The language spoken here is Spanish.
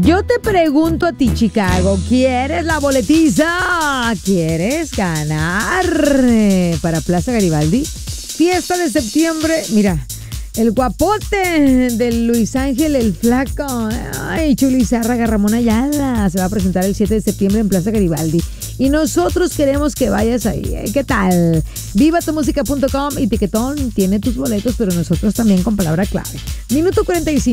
Yo te pregunto a ti, Chicago, ¿quieres la boletiza? ¿Quieres ganar para Plaza Garibaldi? Fiesta de septiembre, mira, el guapote de Luis Ángel el Flaco, ay, Chuli Zárraga, Ramón Ayala, se va a presentar el 7 de septiembre en Plaza Garibaldi. Y nosotros queremos que vayas ahí. ¿Qué tal? Vivatumusica.com y Tiquetón tiene tus boletos, pero nosotros también con palabra clave. Minuto 45.